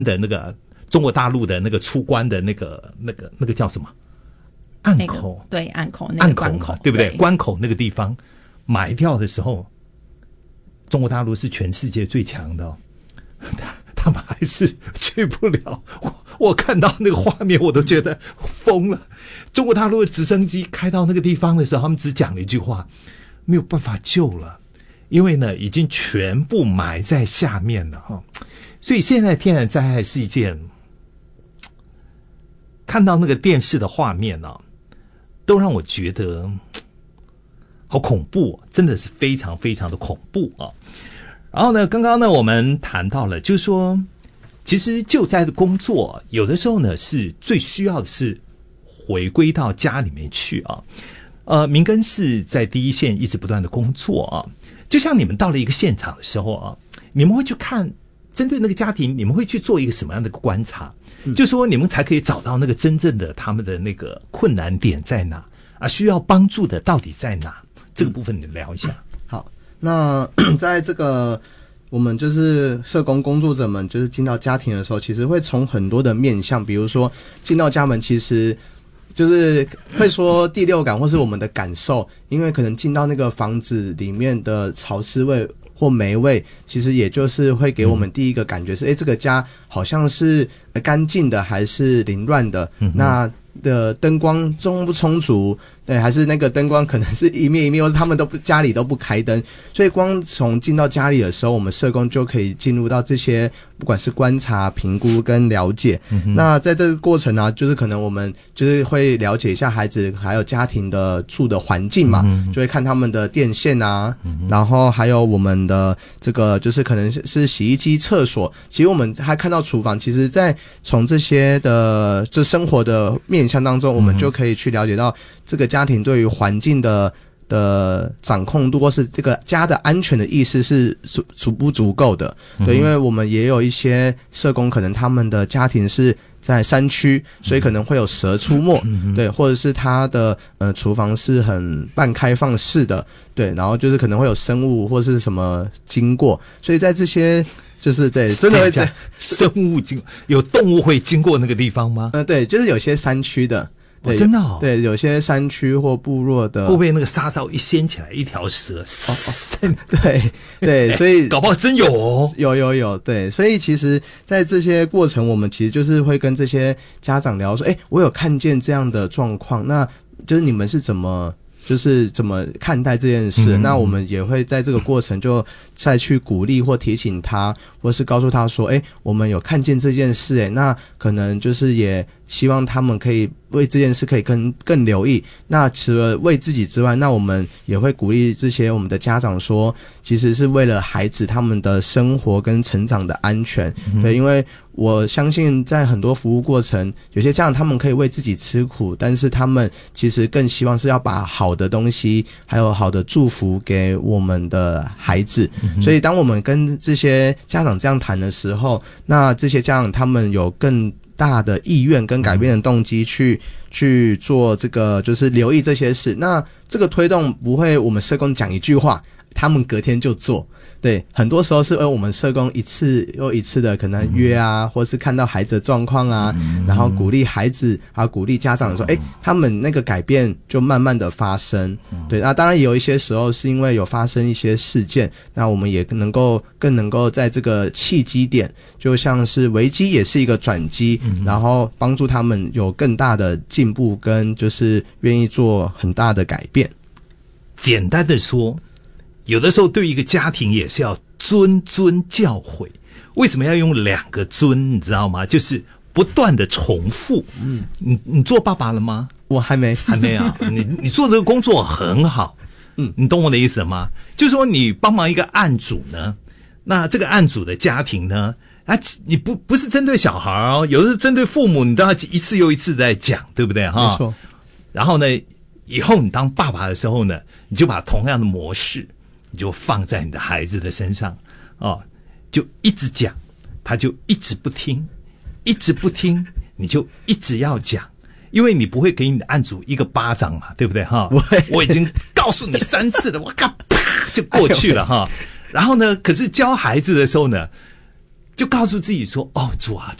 的那个中国大陆的那个出关的那个叫什么？岸口， 对，岸口那个关口， 对不对？关口那个地方买掉的时候，中国大陆是全世界最强的他们还是去不了。我看到那个画面，我都觉得疯了。中国大陆的直升机开到那个地方的时候，他们只讲了一句话：没有办法救了，因为呢，已经全部埋在下面了哈。所以现在天然灾害是一件，看到那个电视的画面呢，都让我觉得好恐怖，真的是非常非常的恐怖啊。然后呢，刚刚呢我们谈到了，就是说其实救灾的工作有的时候呢是最需要的是回归到家里面去啊。明根是在第一线一直不断的工作啊，就像你们到了一个现场的时候啊，你们会去看针对那个家庭，你们会去做一个什么样的观察？就说你们才可以找到那个真正的他们的那个困难点在哪啊，需要帮助的到底在哪？这个部分你聊一下。 好，那在这个我们就是社工工作者们就是进到家庭的时候，其实会从很多的面向，比如说进到家门，其实就是会说第六感或是我们的感受，因为可能进到那个房子里面的潮湿味或霉味，其实也就是会给我们第一个感觉是，这个家好像是干净的还是凌乱的，那的灯光充不充足，对，还是那个灯光可能是一面一面，或是他们家里都不开灯，所以光从进到家里的时候，我们社工就可以进入到这些不管是观察、评估跟了解。那在这个过程呢，就是可能我们就是会了解一下孩子还有家庭的住的环境嘛，就会看他们的电线啊，然后还有我们的这个就是可能是洗衣机、厕所，其实我们还看到厨房，其实在从这些的这生活的面向当中，我们就可以去了解到这个家庭对于环境的掌控度，或是这个家的安全的意识是足不足够的。对，因为我们也有一些社工，可能他们的家庭是在山区，所以可能会有蛇出没，对，或者是他的厨房是很半开放式的，对，然后就是可能会有生物或是什么经过，所以在这些就是对，真的会在生物有动物会经过那个地方吗？ 对，就是有些山区的。对， 真的哦。 对，有些山区或部落的， 会不会那个纱罩一掀起来，一条蛇？ 对对，所以搞不好真有哦。 有，对，所以其实，在这些过程，我们其实就是会跟这些家长聊说，我有看见这样的状况，那就是你们是怎么看待这件事？那我们也会在这个过程就再去鼓励或提醒他，或是告诉他说，我们有看见这件事，那可能就是也希望他们可以为这件事可以更留意。那除了为自己之外，那我们也会鼓励这些我们的家长说，其实是为了孩子他们的生活跟成长的安全。对，因为我相信在很多服务过程，有些家长他们可以为自己吃苦，但是他们其实更希望是要把好的东西还有好的祝福给我们的孩子。所以当我们跟这些家长这样谈的时候，那这些家长他们有更大的意愿跟改变的动机去做这个，就是留意这些事。那这个推动不会我们社工讲一句话，他们隔天就做。对，很多时候是我们社工一次又一次的可能约啊，或是看到孩子的状况啊，然后鼓励孩子，还有鼓励家长说，他们那个改变就慢慢的发生。对，那当然也有一些时候是因为有发生一些事件，那我们也更能够在这个契机点，就像是危机也是一个转机，然后帮助他们有更大的进步，跟就是愿意做很大的改变。 简单的说，有的时候对一个家庭也是要谆教诲。为什么要用2个尊？你知道吗？就是不断的重复。你做爸爸了吗？ 我还没啊。你做这个工作很好。你懂我的意思吗？就是说你帮忙一个案主呢，那这个案主的家庭呢，你不是针对小孩哦，有的是针对父母，你都要一次又一次在讲，对不对哈？ 没错。 然后呢，以后你当爸爸的时候呢，你就把同样的模式，你就放在你的孩子的身上就一直讲，他就一直不听，你就一直要讲，因为你不会给你的案主一个巴掌嘛，对不对哈？我已经告诉你3次了，我咔啪就过去了哈。然后呢，可是教孩子的时候呢， 就告诉自己说：“哦，主啊，